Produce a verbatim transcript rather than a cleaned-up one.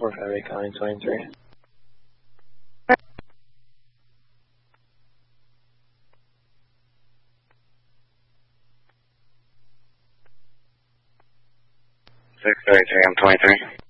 four five eight calling twenty-three. six thirty-three, I'm twenty-three.